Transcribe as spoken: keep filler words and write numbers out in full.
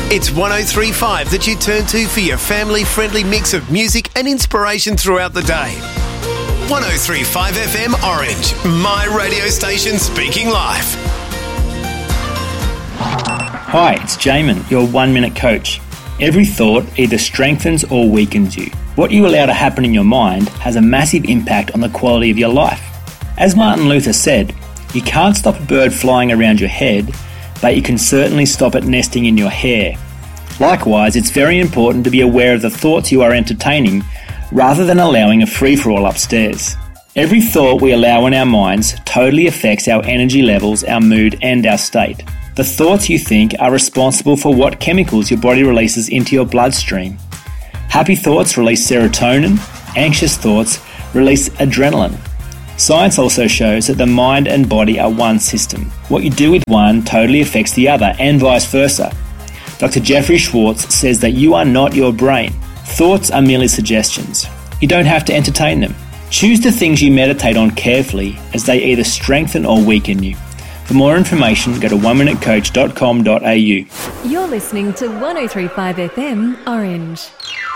It's one oh three point five that you turn to for your family-friendly mix of music and inspiration throughout the day. one oh three point five F M Orange, my radio station speaking life. Hi, it's Jamin, your one-minute coach. Every thought either strengthens or weakens you. What you allow to happen in your mind has a massive impact on the quality of your life. As Martin Luther said, you can't stop a bird flying around your head, but you can certainly stop it nesting in your hair. Likewise, it's very important to be aware of the thoughts you are entertaining rather than allowing a free-for-all upstairs. Every thought we allow in our minds totally affects our energy levels, our mood, and our state. The thoughts you think are responsible for what chemicals your body releases into your bloodstream. Happy thoughts release serotonin, anxious thoughts release adrenaline. Science also shows that the mind and body are one system. What you do with one totally affects the other, and vice versa. Doctor Jeffrey Schwartz says that you are not your brain. Thoughts are merely suggestions. You don't have to entertain them. Choose the things you meditate on carefully, as they either strengthen or weaken you. For more information, go to one minute coach dot com dot a u. You're listening to one oh three point five F M Orange.